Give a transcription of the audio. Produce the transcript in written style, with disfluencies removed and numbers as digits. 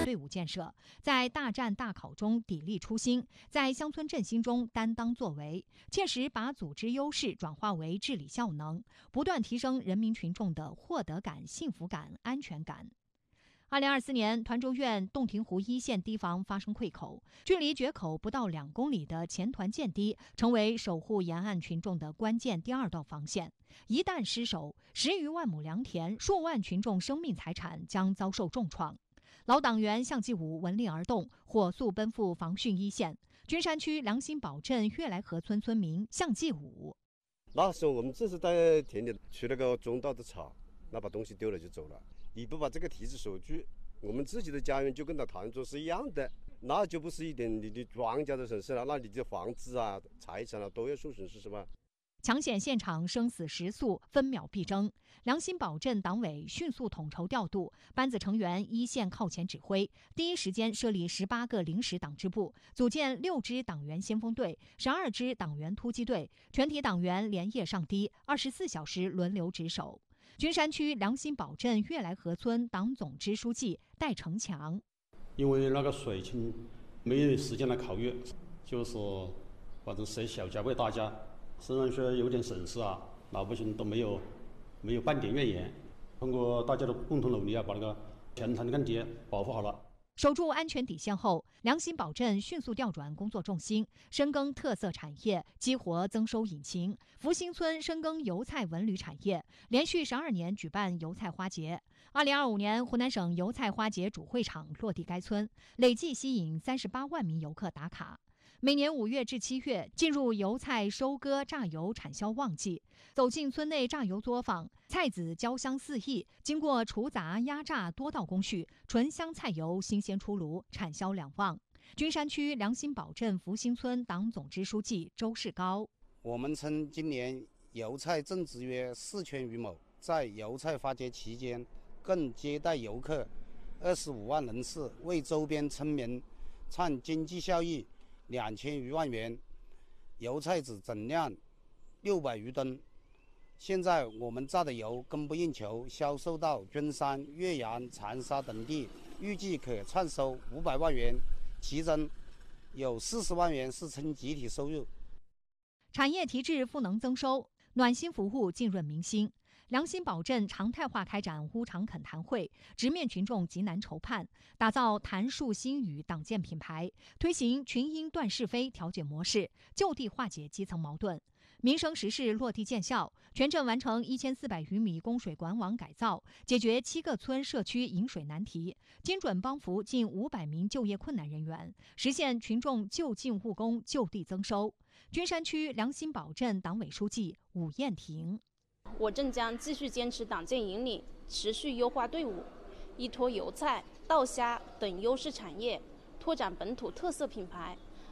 队伍建设，在大战大考中砥砺初心，在乡村振兴中担当作为，切实把组织优势转化为治理效能，不断提升人民群众的获得感、幸福感、安全感。2024年，团州县洞庭湖一线堤防发生溃口，距离决口不到2公里的前团建堤成为守护沿岸群众的关键第2道防线。一旦失守，10余万亩良田、数万群众生命财产将遭受重创。老党员向继武闻令而动，火速奔赴防汛一线。君山区良心堡镇悦来河村村民向继武： 那时候我们只是在田里取了个种稻的草，那把东西丢了就走了。你不把这个题子守住，我们自己的家园就跟到团州是一样的，那就不是一点你的庄稼的损失了，那你的房子啊、财产啊都要受损失，是吧？ 抢险现场生死时速，分秒必争。良心堡镇党委迅速统筹调度，班子成员一线靠前指挥，第一时间设立18个临时党支部，组建6支党员先锋队、12支党员突击队，全体党员连夜上堤，24小时轮流值守。君山区良心堡镇悦来河村党总支书记戴成强： 因为那个水情没有时间来考虑，就是反正舍小家为大家，虽然说有点损失啊，老百姓都没有半点怨言。通过大家的共同努力啊，把那个前团干堤保护好了。 守住安全底线后，良心堡镇迅速调转工作重心，深耕特色产业，激活增收引擎。福兴村深耕油菜文旅产业，连续12年举办油菜花节。2025年，湖南省油菜花节主会场落地该村，累计吸引38万名游客打卡。每年5月至7月进入油菜收割榨油产销旺季，走进村内榨油作坊，菜籽焦香四溢，经过除杂压榨多道工序，纯香菜油新鲜出炉，产销两旺。君山区良心堡镇福兴村党总支书记周世高： 我们村今年油菜种植约4000余亩，在油菜花节期间，共接待游客25万人次，为周边村民创经济效益2000余万元，油菜籽总量600余吨。现在我们榨的油供不应求，销售到君山、岳阳、长沙等地，预计可创收500万元，其中有40万元是村集体收入。 产业提质赋能增收，暖心服务浸润民心。良心堡镇常态化开展乌场恳谈会，直面群众急难愁盼，打造谈树新语党建品牌，推行群英断是非调解模式，就地化解基层矛盾。民生实事落地见效，全镇完成1400余米供水管网改造，解决7个村社区饮水难题，精准帮扶近500名就业困难人员，实现群众就近务工、就地增收。君山区良心堡镇党委书记武艳婷： 我镇将继续坚持党建引领，持续优化队伍，依托油菜、稻虾等优势产业，拓展本土特色品牌，